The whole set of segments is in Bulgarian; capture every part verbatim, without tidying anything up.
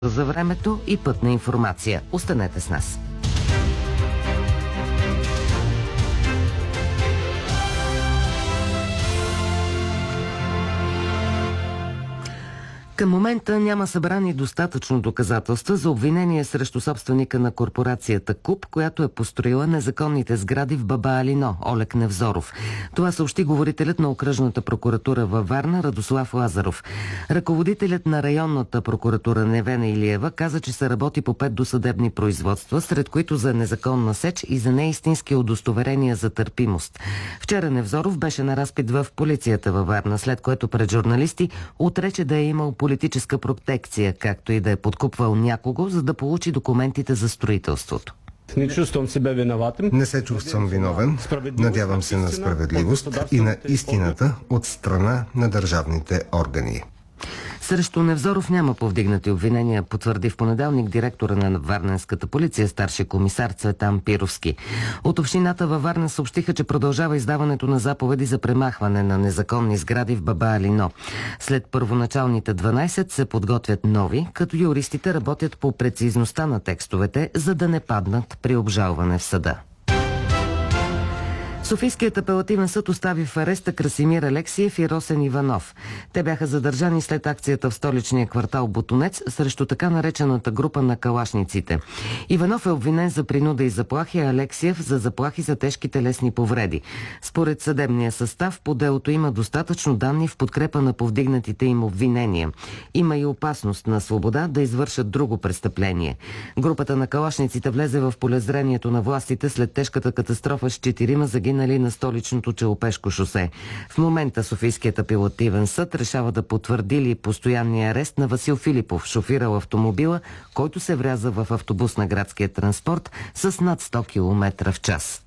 за времето и пътна информация. Останете с нас. Към момента няма събрани достатъчно доказателства за обвинение срещу собственика на корпорацията КУП, която е построила незаконните сгради в Баба Алино, Олег Невзоров. Това съобщи говорителят на окръжната прокуратура във Варна Радослав Лазаров. Ръководителят на районната прокуратура Невена Илиева каза, че се работи по пет досъдебни производства, сред които за незаконна сеч и за неистински удостоверения за търпимост. Вчера Невзоров беше на разпит в полицията във Варна, след което пред журналисти отрече да е имал политическа протекция, както и да е подкупвал някого, за да получи документите за строителството. Не се чувствам виновен. Надявам се на справедливост и на истината от страна на държавните органи. Срещу Невзоров няма повдигнати обвинения, потвърди в понеделник директора на Варненската полиция, старши комисар Цветан Пировски. От общината във Варна съобщиха, че продължава издаването на заповеди за премахване на незаконни сгради в Баба Алино. След първоначалните дванайсет се подготвят нови, като юристите работят по прецизността на текстовете, за да не паднат при обжалване в съда. Софийският апелативен съд остави в ареста Красимир Алексиев и Росен Иванов. Те бяха задържани след акцията в столичния квартал Ботунец срещу така наречената група на калашниците. Иванов е обвинен за принуда и заплахи, а Алексиев за заплахи за тежки телесни повреди. Според съдебния състав по делото има достатъчно данни в подкрепа на повдигнатите им обвинения. Има и опасност на свобода да извършат друго престъпление. Групата на калашниците влезе в полезрението на властите след тежката катастрофа с четирима загинали на столичното Челопешко шосе. В момента Софийският апелативен съд решава да потвърди ли постоянния арест на Васил Филипов, шофирал автомобила, който се вряза в автобус на градския транспорт с над сто километра в час.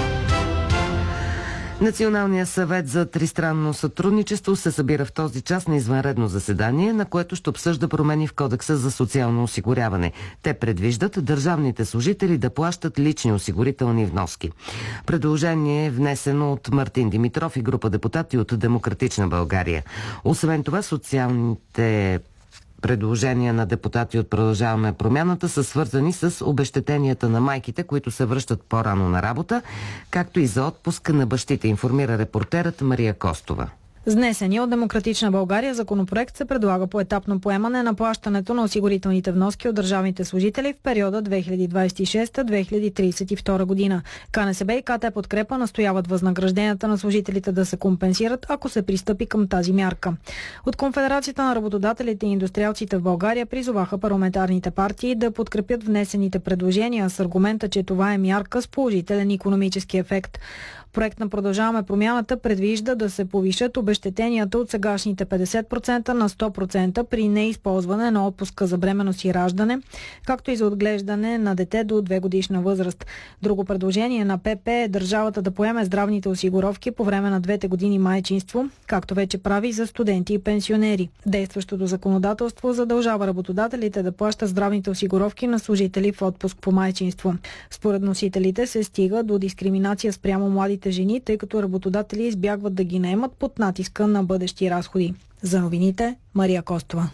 Националният съвет за тристранно сътрудничество се събира в този час на извънредно заседание, на което ще обсъжда промени в Кодекса за социално осигуряване. Те предвиждат държавните служители да плащат лични осигурителни вноски. Предложение е внесено от Мартин Димитров и група депутати от Демократична България. Освен това, социалните предложения на депутати от Продължаваме промяната са свързани с обезщетенията на майките, които се връщат по-рано на работа, както и за отпуска на бащите, информира репортерът Мария Костова. С внесения от Демократична България законопроект се предлага поетапно поемане на плащането на осигурителните вноски от държавните служители в периода две хиляди двадесет и шеста - две хиляди тридесет и втора година. КНСБ и КТ Подкрепа настояват възнагражденията на служителите да се компенсират, ако се пристъпи към тази мярка. От Конфедерацията на работодателите и индустриалците в България призоваха парламентарните партии да подкрепят внесените предложения с аргумента, че това е мярка с положителен икономически ефект. Проект на Продължаваме промяната предвижда да се повишат обезщетенията от сегашните петдесет процента на сто процента при неизползване на отпуска за бременност и раждане, както и за отглеждане на дете до две годишна възраст. Друго предложение на ПП е държавата да поеме здравните осигуровки по време на двете години майчинство, както вече прави за студенти и пенсионери. Действащото законодателство задължава работодателите да плащат здравните осигуровки на служители в отпуск по майчинство. Според носителите се стига до дискриминация спрямо младите жени, тъй като работодатели избягват да ги наемат под натиска на бъдещи разходи. За новините, Мария Костова.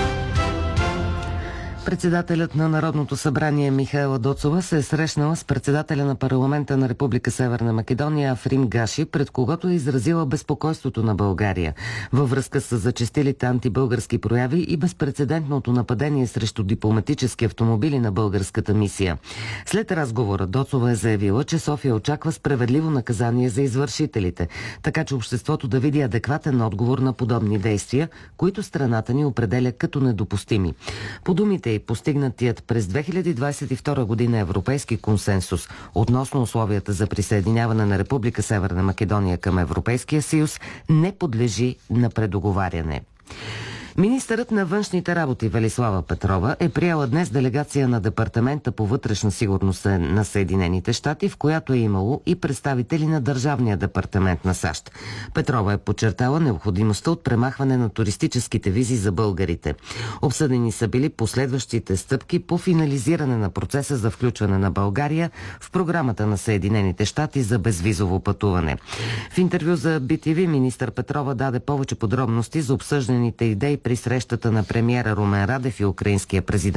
Председателят на Народното събрание Михаела Доцова се е срещнала с председателя на парламента на Република Северна Македония Африм Гаши, пред когото е изразила безпокойството на България във връзка с зачестилите антибългарски прояви и безпрецедентното нападение срещу дипломатически автомобили на българската мисия. След разговора Доцова е заявила, че София очаква справедливо наказание за извършителите, така че обществото да види адекватен отговор на подобни действия, които страната ни определя като недопустими. По думите и постигнатият през две хиляди двадесет и втора година европейски консенсус относно условията за присъединяване на Република Северна Македония към Европейския съюз не подлежи на предоговаряне. Министърът на външните работи Велислава Петрова е приела днес делегация на Департамента по вътрешна сигурност на Съединените щати, в която е имало и представители на Държавния департамент на САЩ. Петрова е подчертала необходимостта от премахване на туристическите визи за българите. Обсъдени са били последващите стъпки по финализиране на процеса за включване на България в програмата на Съединените щати за безвизово пътуване. В интервю за Би Ти Ви министър Петрова даде повече подробности за обсъжданите идеи при срещата на премиера Румен Радев и украинския президент